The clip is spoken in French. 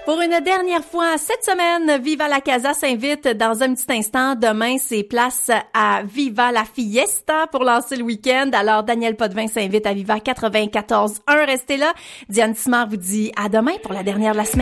Pour une dernière fois cette semaine, Viva la Casa s'invite dans un petit instant. Demain, c'est place à Viva la Fiesta pour lancer le week-end. Alors, Daniel Potvin s'invite à Viva 94.1. Restez là. Diane Simard vous dit à demain pour la dernière de la semaine.